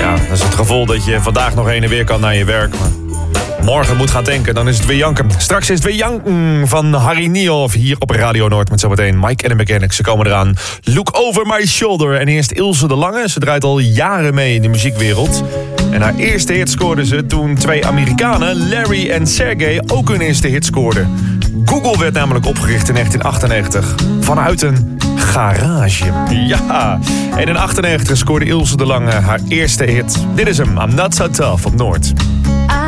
Ja, dat is het gevoel dat je vandaag nog heen en weer kan naar je werk. Maar morgen moet gaan tanken, dan is het weer janken. Straks is het weer janken van Harry Niehoff hier op Radio Noord. Met zometeen Mike and the Mechanics. Ze komen eraan. Look Over My Shoulder. En eerst Ilse de Lange. Ze draait al jaren mee in de muziekwereld. En haar eerste hit scoorde ze toen twee Amerikanen, Larry en Sergey, ook hun eerste hit scoorden. Google werd namelijk opgericht in 1998 vanuit een garage. Ja, en in 1998 scoorde Ilse de Lange haar eerste hit. Dit is hem, I'm Not So Tough op Noord.